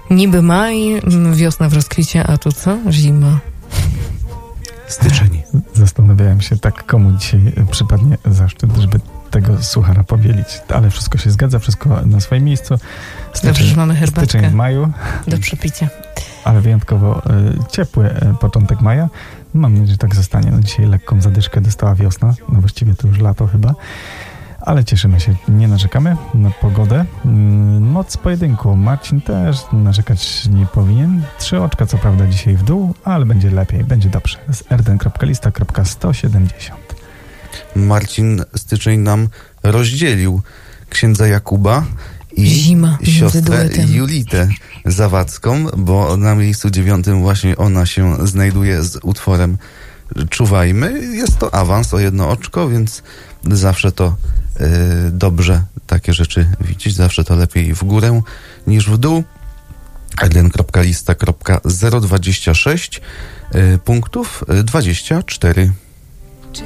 Niby maj, wiosna w rozkwicie, a tu co? Zima. Styczeń. Zastanawiałem się tak, komu dzisiaj przypadnie zaszczyt, żeby tego suchara powielić. Ale wszystko się zgadza, wszystko na swoim miejscu. Dobrze, że mamy herbatkę styczeń w maju. do przepicia. Ale wyjątkowo ciepły początek maja. Mam nadzieję, że tak zostanie. No dzisiaj lekką zadyszkę dostała wiosna. No właściwie to już lato chyba. Ale cieszymy się, nie narzekamy na pogodę. Moc pojedynku. Marcin też narzekać nie powinien. 3 oczka co prawda dzisiaj w dół, ale będzie lepiej, będzie dobrze. Z rden.lista.170. Marcin styczeń nam rozdzielił księdza Jakuba i Zima siostrę Julitę Zawadzką, bo na miejscu 9 właśnie ona się znajduje z utworem Czuwajmy. Jest to awans o 1 oczko, więc zawsze to dobrze takie rzeczy widzieć, zawsze to lepiej w górę niż w dół. rden.lista.026 punktów 24.